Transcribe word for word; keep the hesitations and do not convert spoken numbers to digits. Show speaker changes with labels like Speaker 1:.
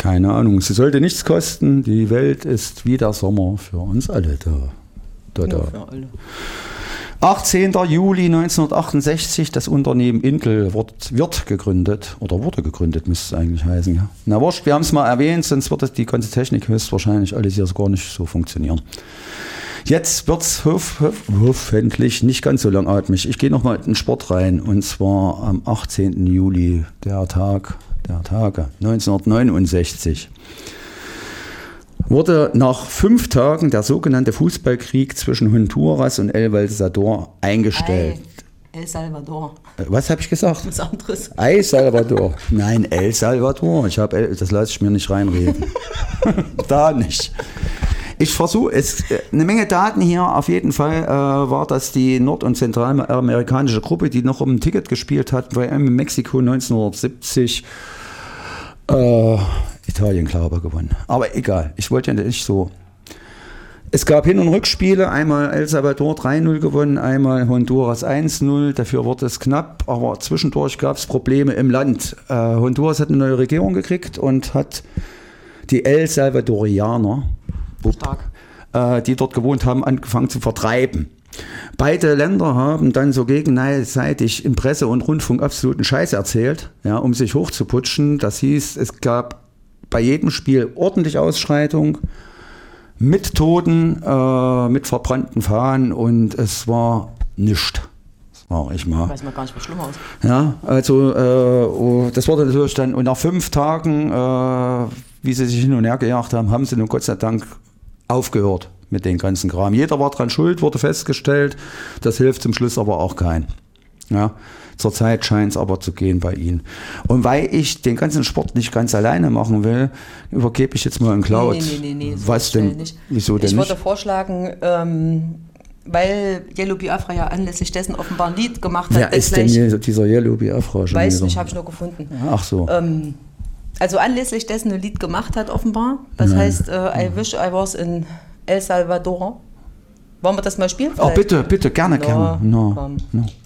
Speaker 1: Keine Ahnung. Sie sollte nichts kosten. Die Welt ist wie der Sommer für uns alle da. da, da.
Speaker 2: Ja, für alle.
Speaker 1: achtzehnter Juli neunzehnhundertachtundsechzig, das Unternehmen Intel wird, wird gegründet, oder wurde gegründet, müsste es eigentlich heißen. Ja. Na wurscht, wir haben es mal erwähnt, sonst wird das die ganze Technik höchstwahrscheinlich alles hier gar nicht so funktionieren. Jetzt wird es hof, hof, hoffentlich nicht ganz so langatmig. Ich gehe nochmal in den Sport rein, und zwar am achtzehnten Juli, der Tag der Tage, neunzehnhundertneunundsechzig. Wurde nach fünf Tagen der sogenannte Fußballkrieg zwischen Honduras und El Salvador eingestellt.
Speaker 2: El Salvador.
Speaker 1: Was habe ich gesagt?
Speaker 2: Was anderes.
Speaker 1: El Salvador. Nein, El Salvador. Ich hab El, das lasse ich mir nicht reinreden. Da nicht. Ich versuche, es eine Menge Daten hier. Auf jeden Fall äh, war das die nord- und zentralamerikanische Gruppe, die noch um ein Ticket gespielt hat, bei in Mexiko neunzehnhundertsiebzig. Äh, Italien, glaube ich, gewonnen. Aber egal, ich wollte ja nicht so. Es gab Hin- und Rückspiele, einmal El Salvador drei null gewonnen, einmal Honduras eins null, dafür wurde es knapp, aber zwischendurch gab es Probleme im Land. Äh, Honduras hat eine neue Regierung gekriegt und hat die El Salvadorianer,
Speaker 2: Stark.
Speaker 1: Äh, die dort gewohnt haben, angefangen zu vertreiben. Beide Länder haben dann so gegenseitig in Presse und Rundfunk absoluten Scheiß erzählt, ja, um sich hochzuputschen. Das hieß, es gab bei jedem Spiel ordentlich Ausschreitung, mit Toten, äh, mit verbrannten Fahnen, und es war nichts. Sag ich mal.
Speaker 2: Weiß man gar nicht, was schlimmer ist.
Speaker 1: Ja, also äh, oh, das wurde natürlich dann, und nach fünf Tagen, äh, wie sie sich hin und her gejagt haben, haben sie nun Gott sei Dank aufgehört mit den ganzen Kram. Jeder war dran schuld, wurde festgestellt. Das hilft zum Schluss aber auch kein. Ja, zurzeit scheint es aber zu gehen bei ihnen. Und weil ich den ganzen Sport nicht ganz alleine machen will, übergebe ich jetzt mal in Cloud.
Speaker 2: Nee, nee, nee, nee, nee, so
Speaker 1: Was denn?
Speaker 2: nicht.
Speaker 1: Wieso denn
Speaker 2: ich
Speaker 1: nicht?
Speaker 2: würde vorschlagen, ähm, weil Yellow Biafra ja anlässlich dessen offenbar ein Lied gemacht hat.
Speaker 1: Wer ist denn hier, dieser Yellow Biafra schon
Speaker 2: Weiß
Speaker 1: wieder?
Speaker 2: nicht, habe ich nur gefunden.
Speaker 1: Ach so.
Speaker 2: Ähm, also anlässlich dessen ein Lied gemacht hat offenbar. Das
Speaker 1: Nein.
Speaker 2: heißt, äh, I wish I was in El Salvador. Wollen wir das mal spielen?
Speaker 1: Oh,
Speaker 2: vielleicht?
Speaker 1: bitte, bitte, gerne,
Speaker 2: Ja,
Speaker 1: gerne. No,
Speaker 2: komm.
Speaker 1: no.